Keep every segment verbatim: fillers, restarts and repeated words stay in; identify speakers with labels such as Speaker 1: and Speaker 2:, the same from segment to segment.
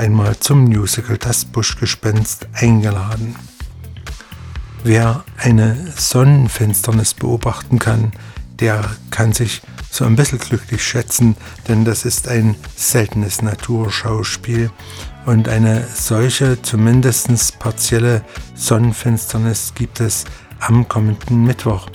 Speaker 1: einmal zum Musical Das Buschgespenst eingeladen. Wer eine Sonnenfinsternis beobachten kann, der kann sich so ein bisschen glücklich schätzen, denn das ist ein seltenes Naturschauspiel und eine solche, zumindest partielle Sonnenfinsternis gibt es am kommenden Mittwoch.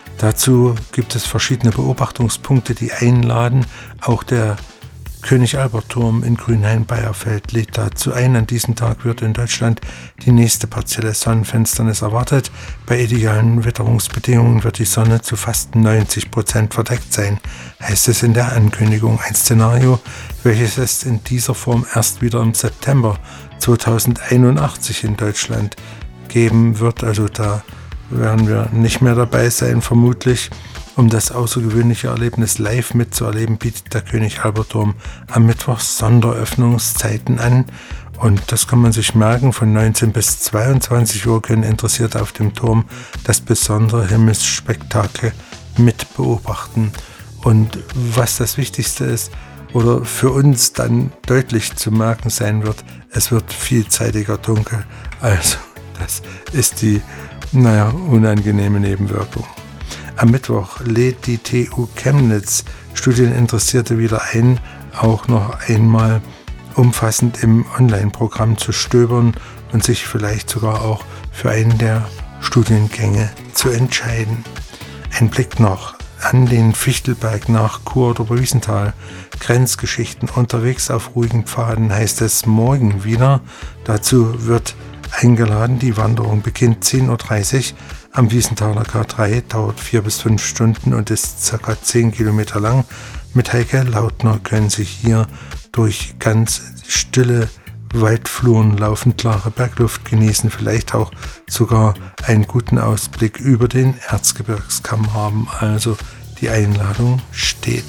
Speaker 1: Dazu gibt es verschiedene Beobachtungspunkte, die einladen. Auch der König-Albert-Turm in Grünhain-Beierfeld lädt dazu ein. An diesem Tag wird in Deutschland die nächste partielle Sonnenfinsternis erwartet. Bei idealen Witterungsbedingungen wird die Sonne zu fast neunzig Prozent verdeckt sein, heißt es in der Ankündigung. Ein Szenario, welches es in dieser Form erst wieder im September zweitausendeinundachtzig in Deutschland geben wird. Also da werden wir nicht mehr dabei sein, vermutlich. Um das außergewöhnliche Erlebnis live mitzuerleben, bietet der König-Albert-Turm am Mittwoch Sonderöffnungszeiten an. Und das kann man sich merken, von neunzehn bis zweiundzwanzig Uhr können Interessierte auf dem Turm das besondere Himmelsspektakel mit beobachten. Und was das Wichtigste ist, oder für uns dann deutlich zu merken sein wird, es wird vielzeitiger dunkel. Also das ist die, naja, unangenehme Nebenwirkung. Am Mittwoch lädt die T U Chemnitz Studieninteressierte wieder ein, auch noch einmal umfassend im Online-Programm zu stöbern und sich vielleicht sogar auch für einen der Studiengänge zu entscheiden. Ein Blick noch an den Fichtelberg nach Chur oder Wiesenthal. Grenzgeschichten unterwegs auf ruhigen Pfaden heißt es morgen wieder. Dazu wird eingeladen, die Wanderung beginnt zehn Uhr dreißig am Wiesenthaler K drei, dauert vier bis fünf Stunden und ist ca. zehn Kilometer lang. Mit Heike Lautner können Sie hier durch ganz stille Waldfluren laufen, klare Bergluft genießen, vielleicht auch sogar einen guten Ausblick über den Erzgebirgskamm haben. Also die Einladung steht.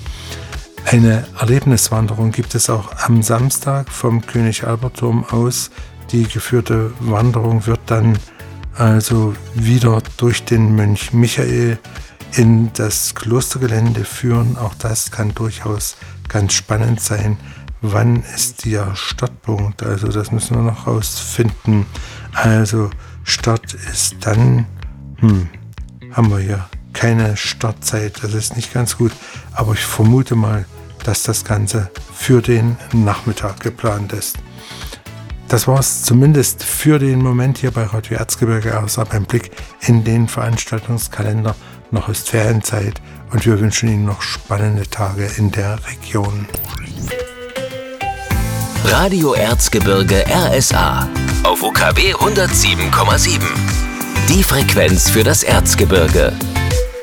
Speaker 1: Eine Erlebniswanderung gibt es auch am Samstag vom König-Albert-Turm aus. Die geführte Wanderung wird dann also wieder durch den Mönch Michael in das Klostergelände führen. Auch das kann durchaus ganz spannend sein. Wann ist der Startpunkt? Also das müssen wir noch rausfinden. Also Start ist dann, hm, haben wir hier keine Startzeit. Das ist nicht ganz gut, aber ich vermute mal, dass das Ganze für den Nachmittag geplant ist. Das war es zumindest für den Moment hier bei Radio Erzgebirge, außer beim Blick in den Veranstaltungskalender. Noch ist Ferienzeit und wir wünschen Ihnen noch spannende Tage in der Region.
Speaker 2: Radio Erzgebirge R S A auf U K W hundertsieben Komma sieben. Die Frequenz für das Erzgebirge.